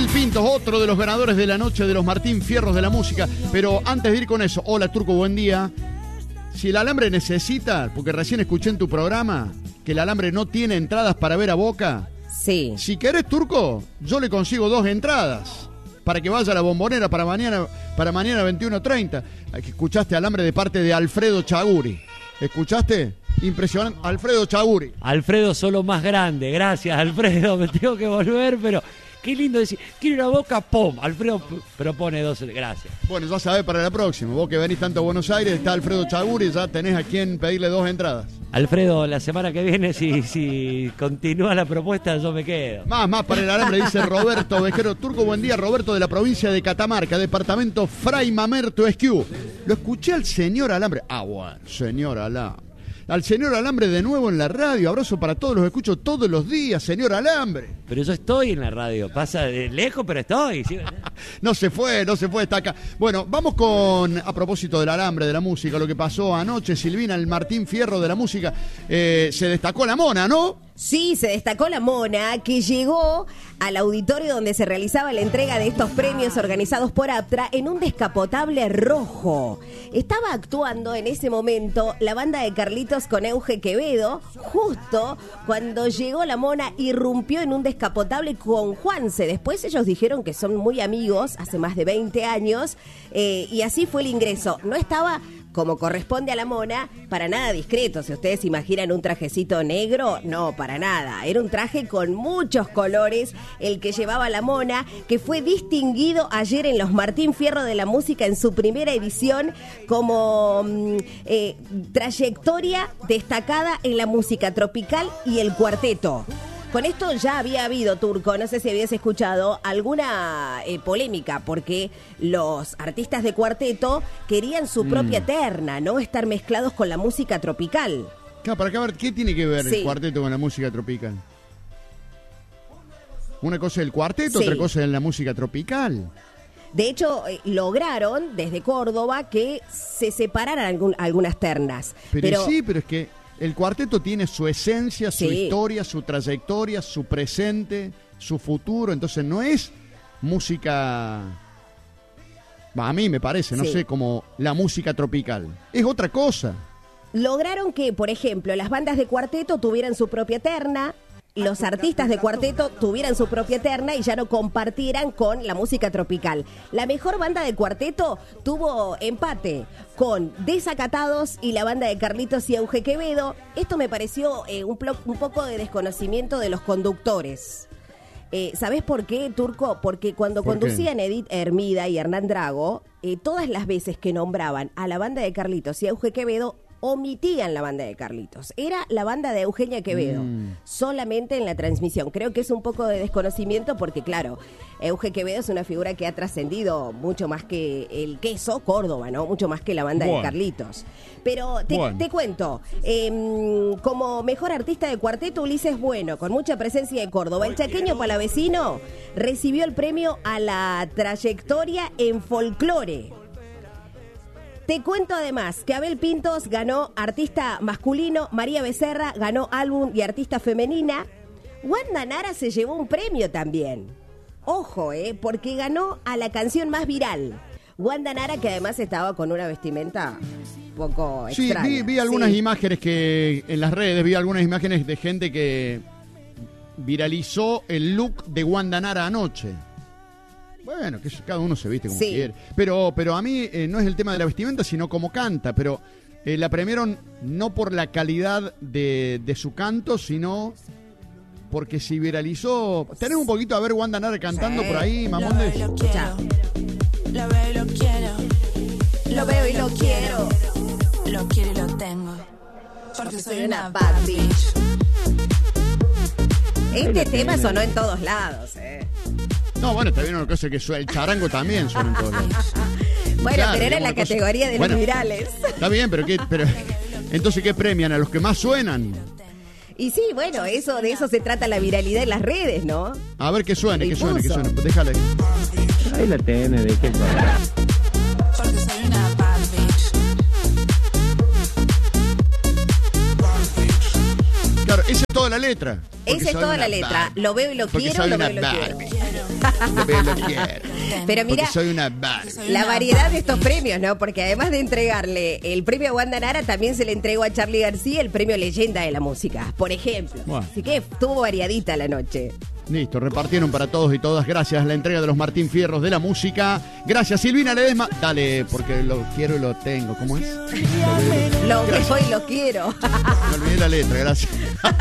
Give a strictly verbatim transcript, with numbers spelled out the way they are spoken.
Abel Pintos, otro de los ganadores de la noche de los Martín Fierros de la música. Pero antes de ir con eso, hola Turco, buen día. Si el Alambre necesita, porque recién escuché en tu programa que el Alambre no tiene entradas para ver a Boca. Sí. Si querés, Turco, yo le consigo dos entradas para que vaya a la Bombonera para mañana, para mañana veintiuno treinta. Escuchaste Alambre de parte de Alfredo Chaguri. ¿Escuchaste? Impresionante. Alfredo Chaguri. Alfredo solo más grande. Gracias, Alfredo. Me tengo que volver, pero qué lindo decir. Quiero ir a Boca, ¡pum! Alfredo propone dos. Gracias. Bueno, ya sabés para la próxima. Vos que venís tanto a Buenos Aires, está Alfredo Chaguri, ya tenés a quien pedirle dos entradas. Alfredo, la semana que viene, si, si continúa la propuesta, yo me quedo. Más, más para el Alambre, dice Roberto Vejero. Turco, buen día. Roberto de la provincia de Catamarca, departamento Fray Mamerto Esquiú. Lo escuché al señor Alambre. Ah, bueno, señor Alambre. Al señor Alambre de nuevo en la radio. Abrazo para todos, los escucho todos los días, señor Alambre. Pero yo estoy en la radio, pasa de lejos, pero estoy. ¿Sí? No se fue, no se fue, está acá. Bueno, vamos con, a propósito del Alambre, de la música, lo que pasó anoche, Silvina, el Martín Fierro de la música. Eh, se destacó la mona, ¿no? Sí, se destacó la mona, que llegó al auditorio donde se realizaba la entrega de estos premios organizados por APTRA en un descapotable rojo. Estaba actuando en ese momento la banda de Carlitos con Euge Quevedo, justo cuando llegó la mona, irrumpió en un descapotable con Juanse. Después ellos dijeron que son muy amigos, hace más de veinte años, eh, y así fue el ingreso. No estaba, como corresponde a la mona, para nada discreto. Si ustedes imaginan un trajecito negro, no, para nada. Era un traje con muchos colores el que llevaba la mona, que fue distinguido ayer en los Martín Fierro de la música en su primera edición como mm, eh, trayectoria destacada en la música tropical y el cuarteto. Con esto ya había habido, Turco, no sé si habías escuchado, alguna eh, polémica, porque los artistas de cuarteto querían su propia mm. terna, no estar mezclados con la música tropical. Claro, para acá, ver, ¿qué tiene que ver sí. el cuarteto con la música tropical? Una cosa es el cuarteto, sí. otra cosa es la música tropical. De hecho, eh, lograron desde Córdoba que se separaran algún, algunas ternas. Pero, pero sí, pero es que el cuarteto tiene su esencia, su sí. historia, su trayectoria, su presente, su futuro. Entonces no es música, a mí me parece, no sí. sé, como la música tropical. Es otra cosa. Lograron que, por ejemplo, las bandas de cuarteto tuvieran su propia terna, los artistas de cuarteto tuvieran su propia terna y ya no compartieran con la música tropical. La mejor banda de cuarteto tuvo empate con Desacatados y la banda de Carlitos y Euge Quevedo. Esto me pareció eh, un, plo- un poco de desconocimiento de los conductores. Eh, ¿Sabés por qué, Turco? Porque cuando ¿Por conducían qué? Edith Hermida y Hernán Drago, eh, todas las veces que nombraban a la banda de Carlitos y Euge Quevedo, omitían la banda de Carlitos. Era la banda de Eugenia Quevedo, mm. solamente en la transmisión. Creo que es un poco de desconocimiento porque, claro, Euge Quevedo es una figura que ha trascendido mucho más que el queso, Córdoba, ¿no? Mucho más que la banda bueno. de Carlitos. Pero te, bueno. te cuento, eh, como mejor artista de cuarteto, Ulises Bueno, con mucha presencia de Córdoba. El chaqueño palavecino recibió el premio a la trayectoria en folclore. Te cuento además que Abel Pintos ganó artista masculino, María Becerra ganó álbum y artista femenina. Wanda Nara se llevó un premio también. Ojo, eh, porque ganó a la canción más viral. Wanda Nara, que además estaba con una vestimenta un poco extraña. Sí, vi, vi algunas sí. imágenes que en las redes, vi algunas imágenes de gente que viralizó el look de Wanda Nara anoche. Bueno, que cada uno se viste como sí. quiere. Pero, pero a mí eh, no es el tema de la vestimenta, sino cómo canta. Pero eh, la premiaron no por la calidad de, de su canto, sino porque si viralizó. Tenés un poquito a ver Wanda Nara cantando sí. por ahí, Mamondes. Lo quiero, lo veo y lo quiero. Lo veo y lo quiero. Lo quiero y lo tengo. Porque soy una bad bitch. Este tema sonó en todos lados, eh. No, bueno, está bien una cosa que suena, el charango también suena en todos lados. Bueno, claro, pero era en la cosa... categoría de bueno, los virales. Está bien, pero ¿qué? Pero, entonces, ¿qué premian? ¿A los que más suenan? Y sí, bueno, eso de eso se trata la viralidad en las redes, ¿no? A ver, que suene, que Difuso. suene, que suene. Pues déjale. Ahí la tenés, de qué para. Porque soy una bad bitch. Claro, esa es toda la la letra. Porque Esa es soy toda una la letra. Barbie. Lo veo y lo Porque quiero, soy lo una veo y lo quiero. Barbie. Lo veo y lo quiero. Pero mira, Porque soy una Barbie. la variedad de estos premios, ¿no? Porque además de entregarle el premio a Wanda Nara, también se le entregó a Charly García el premio Leyenda de la Música, por ejemplo. Bueno. Así que estuvo variadita la noche. Listo, repartieron para todos y todas. Gracias, la entrega de los Martín Fierros de la música. Gracias, Silvina Ledesma. Dale, porque lo quiero y lo tengo. ¿Cómo es? Lo que soy, lo quiero. Me olvidé la letra, gracias.